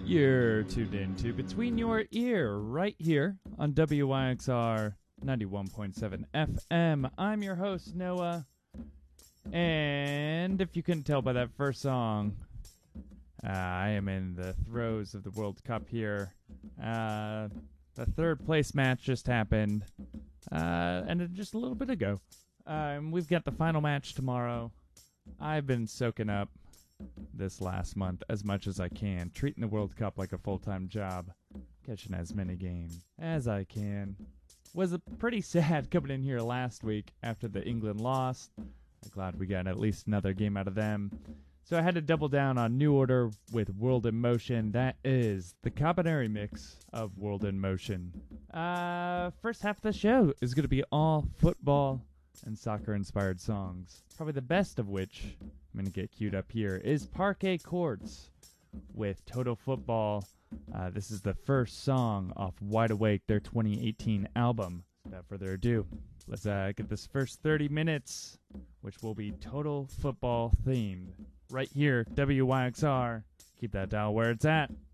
You're tuned into Between Your Ear right here on WYXR 91.7 FM. I'm your host, Noah. And if you couldn't tell by that first song, I am in the throes of the World Cup here. The third place match just happened, and just a little bit ago. We've got the final match tomorrow. I've been soaking up this last month as much as I can, treating the World Cup like a full-time job, catching as many games as I can. Was pretty sad coming in here last week after the England loss. I'm glad we got at least another game out of them. So I had to double down on New Order with World in Motion. That is the Cabaneri mix of World in Motion. First half of the show is going to be all football and soccer-inspired songs. Probably the best of which, I'm going to get queued up here, is Parquet Courts with Total Football. This is the first song off Wide Awake, their 2018 album. Without further ado, let's get this first 30 minutes, which will be Total Football themed. Right here, WYXR. Keep that dial where it's at.